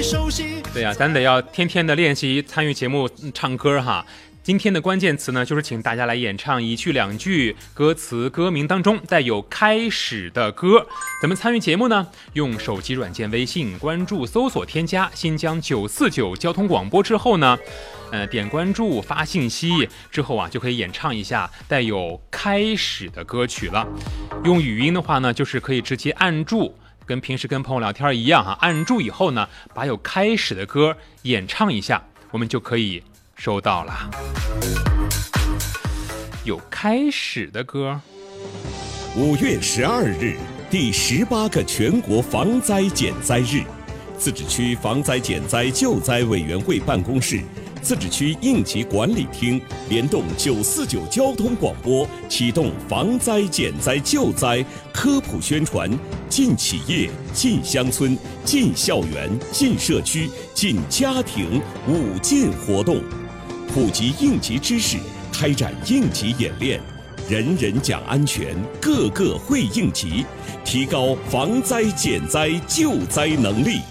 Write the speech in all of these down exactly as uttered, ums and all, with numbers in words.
熟悉。 对呀、啊，咱得要天天的练习参与节目唱歌哈。今天的关键词呢，就是请大家来演唱一句两句歌词歌名当中带有开始的歌。怎么参与节目呢？用手机软件微信关注搜索添加新疆九四九交通广播之后呢，呃，点关注发信息之后啊，就可以演唱一下带有开始的歌曲了。用语音的话呢，就是可以直接按住，跟平时跟朋友聊天一样哈，按住以后呢，把有开始的歌演唱一下，我们就可以收到了。有开始的歌。 五月十二日，第十八个全国防灾减灾日，自治区防灾减灾救灾委员会办公室、自治区应急管理厅联动九四九交通广播，启动防灾减灾救灾科普宣传，进企业、进乡村、进校园、进社区、进家庭五进活动，普及应急知识，开展应急演练，人人讲安全，个个会应急，提高防灾减灾救灾能力。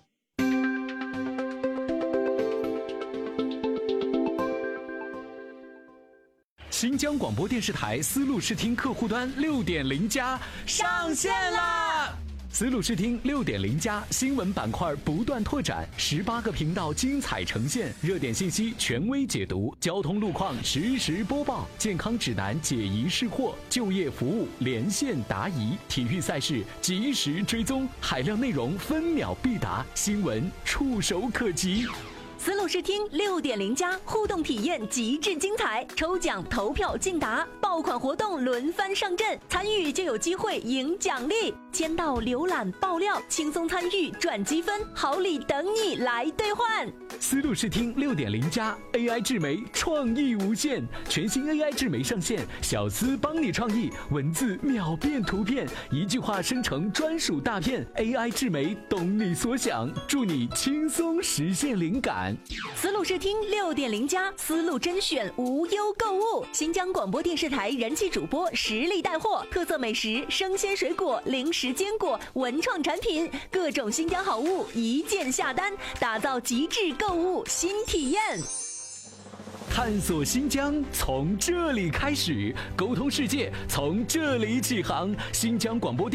新疆广播电视台丝路视听客户端 六点零 加上线啦！丝路视听 六点零 加新闻板块不断拓展，十八个频道精彩呈现，热点信息权威解读，交通路况实时播报，健康指南解疑释惑，就业服务连线答疑，体育赛事及时追踪，海量内容分秒必达，新闻触手可及。 丝路视听 六点零 加互动体验极致精彩，抽奖投票竞答，爆款活动轮番上阵，参与就有机会赢奖励，签到、浏览、爆料，轻松参与赚积分，好礼等你来兑换。 丝路视听 六点零 加 A I 智媒创意无限，全新 A I 智媒上线，小丝帮你创意，文字秒变图片，一句话生成专属大片 ，A I 智媒懂你所想，助你轻松实现灵感。 丝路视听 六点零 加丝路甄选无忧购物，新疆广播电视台人气主播实力带货，特色美食、生鲜水果、零食坚果、文创产品，各种新疆好物一键下单，打造极致购物新体验。 探索新疆从这里开始，沟通世界从这里起航。新疆广播电